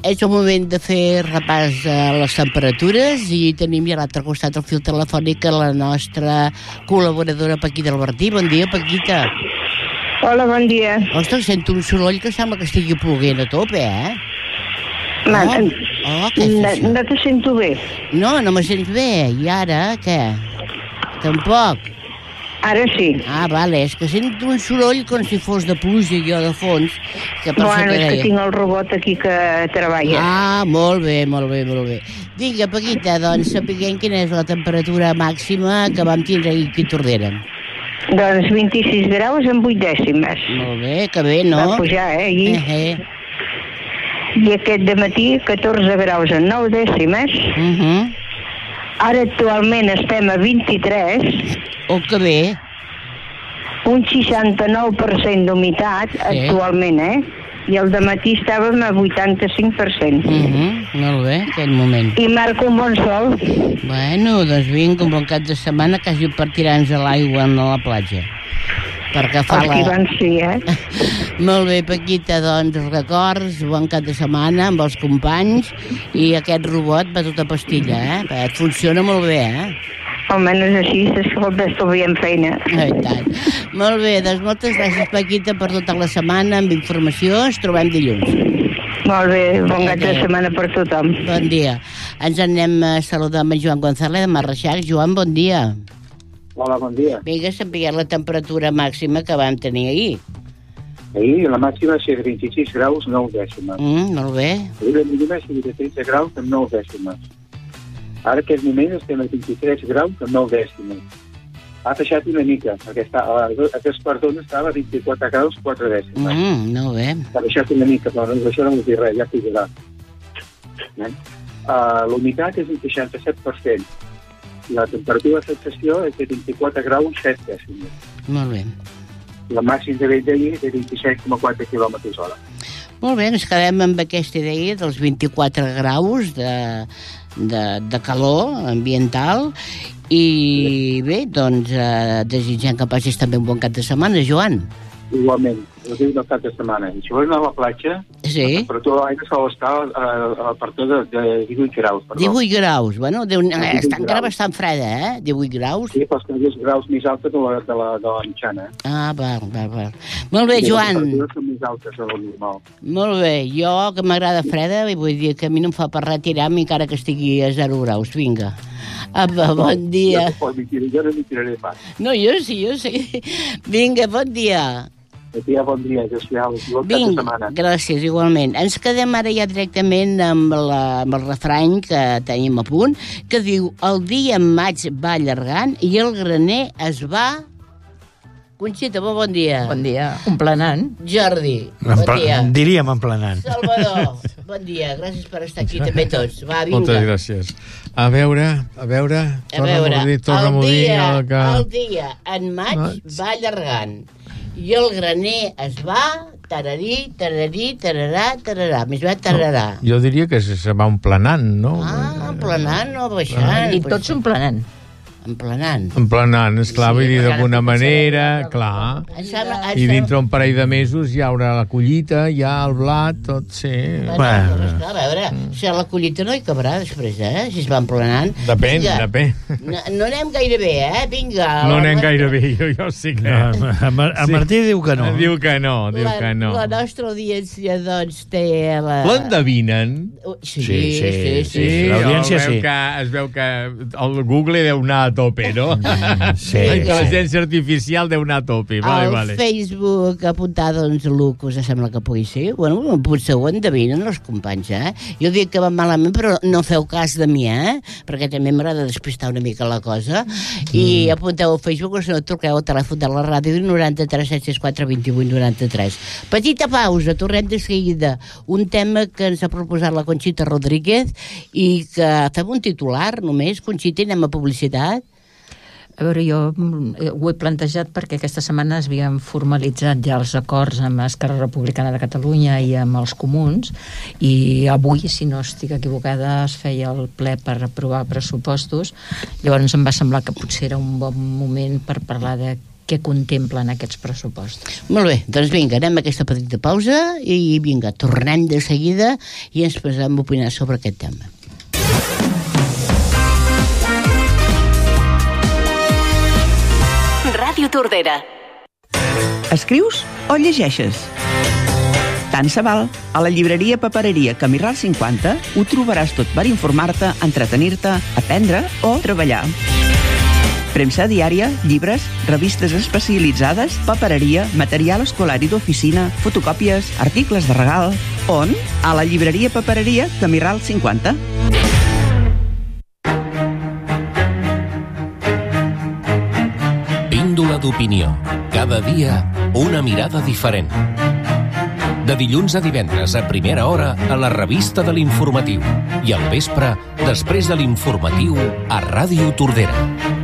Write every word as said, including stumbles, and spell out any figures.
és el moment de fer repàs a les temperatures i tenim ja a l'altre costat el fil telefònic a la nostra col·laboradora Paquita Albertí. Bon dia, Paquita. Hola, bon dia. Ostres, sento un soroll que sembla que estigui ploguent a tope, eh? Ma, Oh, oh, què és no, això? no te sento bé. No, no me sents bé. I ara, què? Tampoc. Ara sí. Ah, vale, és que sento un soroll com si fos de pluja jo de fons. Que per Bueno, això és que deia. tinc el robot aquí que treballa. Ah, molt bé, molt bé, molt bé. Vinga, Paquita, doncs sapiguem quina és la temperatura màxima que vam tindre aquí a Tordera. Doncs vint-i-sis graus en vuit dècimes. Molt bé, que bé, no? Va pujar, eh, ahir. Eh, eh. I aquest dematí, catorze graus en nou dècimes. Uh -huh. Ara actualment estem a vint-i-tres. Oh, que bé. Un seixanta-nou per cent d'humitat, Sí. actualment, eh? I el dematí estàvem a vuitanta-cinc per cent. Uh -huh. Molt bé, aquest moment. I marca un bon sol. Bueno, doncs vinga, un bon cap de setmana, quasi per tirar-nos a l'aigua a la platja. Perquè fa Els que la... van sí, eh? Molt bé, Paquita, doncs records, bon cap de setmana amb els companys i aquest robot va tota pastilla, eh? Et funciona molt bé, eh? Almenys així, escolta, estalviem feina. Eh, i tant. Molt bé, doncs moltes gràcies, Paquita, per tota la setmana amb informació. Ens trobem dilluns. Molt bé, bon cap de Adéu. setmana per tothom. Bon dia. Ens anem a saludar amb en Joan González de Marreixac. Joan, bon dia. Hola, bon dia. Vinga, sapiguem la temperatura màxima que vam tenir ahir. Ahir la màxima va ser de vint-i-sis graus, nou dècimes. Mm, molt bé. Ahir la mínima va ser de tretze graus, amb nou dècimes. Ara, aquest moment, estem a vint-i-tres graus, amb nou dècimes. Ha baixat una mica, perquè està, a aquest quart d'ona estava a vint-i-quatre graus, quatre dècimes. Mm, molt bé. Ha baixat una mica, però no, això no vol dir res, ja pujarà. Eh? Uh, l'humitat és un seixanta-set per cent. La temperatura de sensació és de vint-i-quatre graus, set dècimes. Molt bé. La màxima de vent d'ahir és de vint-i-set coma quatre quilòmetres hora. Molt bé, ens quedem amb aquesta idea dels vint-i-quatre graus de, de, de calor ambiental i bé, doncs eh, desitgem que passis també un bon cap de setmana, Joan. Igualment, ho diu del cap de setmana. I si vols anar a la platja, Sí. la temperatura de l'aire sol estar a, a partir de, de divuit graus. Perdó. divuit graus, bueno, Déu, eh, divuit està encara graus. bastant freda, eh? divuit graus. Sí, però és dos graus més alta de la, de la, de la mitjana. Eh? Ah, val, val, val. Molt bé, I Joan. les temperatures són més altes de lo normal. Molt bé, jo que m'agrada freda, i vull dir que a mi no em fa per retirar-me encara que estigui a zero graus. Vinga. Apa, bon dia. Jo, jo no m'hi tiraré pas. No, jo sí, jo sí. Vinga, bon dia. Dia, bon dia, adéu-siau. Bon cap de Vinga, setmana. gràcies, igualment. Ens quedem ara ja directament amb, la, amb el refrany que tenim a punt, que diu: el dia en maig va allargant i el graner es va... Conxita, bon, bon dia. Bon dia. Emplenant. Jordi, bon Empla- dia. Diríem emplenant. Salvador, bon dia. Gràcies per estar aquí també tots. Va, vinga. Moltes gràcies. A veure, a veure... A veure, dir, torna-m'ho el a dir, dia, el que... el dia en maig Maig. va allargant i el graner es va tararí, tararí, tararà, tararà. Més va tararà. Jo diria que se, se va emplenant, no? Ah, emplenant, no baixant. I tots emplenant. Emplenant. Emplenant, esclar, Sí, vull dir, perquè d'alguna ara manera, començarà clar. Em sembla, em I sembla- dintre un parell de mesos hi haurà la collita, hi ha el blat, tot, sí. Bueno, Bueno. bueno, esclar, a veure, si a la collita no hi cabrà després, eh? Si es va emplenant. Depèn, Vinga. depèn. No, no anem gaire bé, eh? Vinga. No la anem nostra- gaire bé, jo, jo sí que... No, en Mar- en Martí diu que no. Diu que no, diu la, que no. La nostra audiència, doncs, té la... L'endevinen? Sí, sí, Sí, sí, sí. sí, sí. L'audiència es veu sí. Que, es veu que el Google deu anar a tope, no? Sí, Que la sí. ciència artificial deu anar a tope. Vale, Al vale. Facebook apuntar, doncs, el que us sembla que pugui ser. Bueno, potser ho endevinen els companys, eh? Jo dic que va malament, però no feu cas de mi, eh? Perquè també m'agrada despistar una mica la cosa. I apunteu al Facebook o si no truqueu al telèfon de la ràdio noranta-tres set sis quatre dos vuit noranta-tres. Petita pausa, tornem de seguida. Un tema que ens ha proposat la Conxita Rodríguez i que fem un titular només. Conxita, anem a publicitat. A veure, jo mm, ho he plantejat perquè aquesta setmana es havien formalitzat ja els acords amb Esquerra Republicana de Catalunya i amb els comuns, i avui, si no estic equivocada, es feia el ple per aprovar pressupostos. Llavors em va semblar que potser era un bon moment per parlar de què contemplen aquests pressupostos. Molt bé, doncs vinga, anem a aquesta petita pausa i vinga, tornem de seguida i ens posem a opinar sobre aquest tema. Ràdio Tordera. Escrius o llegeixes? Tant se val. A la llibreria Papereria Camí Ral cinquanta ho trobaràs tot per informar-te, entretenir-te, aprendre o treballar. Premsa diària, llibres, revistes especialitzades, papereria, material escolar i d'oficina, fotocòpies, articles de regal... On? A la llibreria Papereria Camí Ral cinquanta. Píndola d'opinió. Cada dia, una mirada diferent. De dilluns a divendres a primera hora a la revista de l'Informatiu i al vespre, després de l'Informatiu, a Ràdio Tordera.